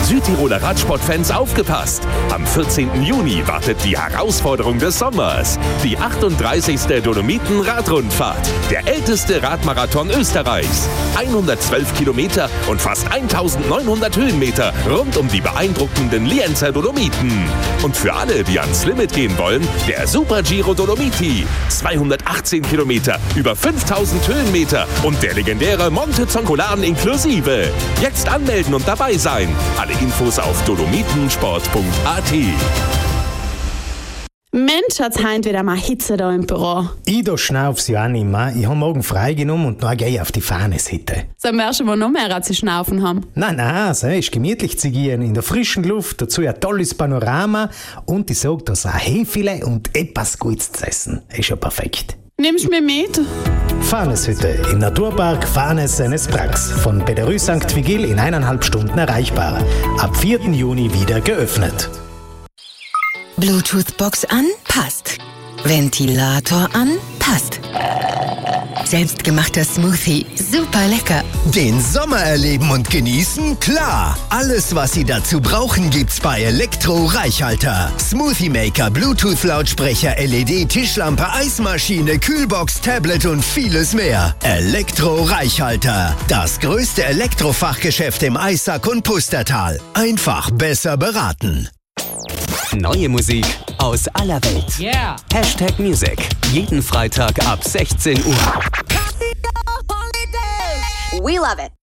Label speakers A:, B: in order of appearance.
A: Südtiroler Radsportfans aufgepasst! Am 14. Juni wartet die Herausforderung des Sommers. Die 38. Dolomiten-Radrundfahrt. Der älteste Radmarathon Österreichs. 112 Kilometer und fast 1900 Höhenmeter rund um die beeindruckenden Lienzer Dolomiten. Und für alle, die ans Limit gehen wollen, der Super Giro Dolomiti. 218 Kilometer, über 5000 Höhenmeter und der legendäre Monte Zoncolan inklusive. Jetzt anmelden und dabei sein. Alle Infos auf dolomitensport.at.
B: Mensch, hat's heint wieder mal Hitze da im Büro.
C: Ich da schnauf's ja auch nicht mehr. Ich habe morgen freigenommen und dann gehe ich auf die Fahneshütte.
B: Sollen wir schon mal noch mehr als sie schnaufen haben?
C: Nein, so ist gemütlich zu gehen. In der frischen Luft, dazu ein tolles Panorama und ich sag, da ist ein Häfele und etwas Gutes zu essen. Ist ja perfekt.
B: Nimmst du mich mit?
C: Fahneshütte im Naturpark Fahnes-Seines-Prax. Von Bäderü St. Vigil in 1,5 Stunden erreichbar. Ab 4. Juni wieder geöffnet.
D: Bluetooth-Box an? Passt. Ventilator an? Passt. Selbstgemachter Smoothie. Super lecker.
E: Den Sommer erleben und genießen? Klar! Alles, was Sie dazu brauchen, gibt's bei Elektro Reichhalter. Smoothie Maker, Bluetooth-Lautsprecher, LED-Tischlampe, Eismaschine, Kühlbox, Tablet und vieles mehr. Elektro Reichhalter. Das größte Elektrofachgeschäft im Eissack und Pustertal. Einfach besser beraten.
F: Neue Musik aus aller Welt.
G: Yeah.
F: #Music. Jeden Freitag ab 16 Uhr.
H: We love it.